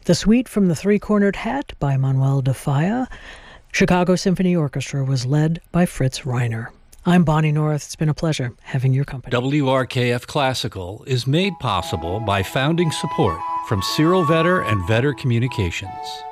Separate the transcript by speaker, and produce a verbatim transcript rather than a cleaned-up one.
Speaker 1: The Suite from the Three-Cornered Hat by Manuel de Falla. Chicago Symphony Orchestra was led by Fritz Reiner. I'm Bonnie North. It's been a pleasure having your company.
Speaker 2: W R K F Classical is made possible by founding support from Cyril Vetter and Vetter Communications.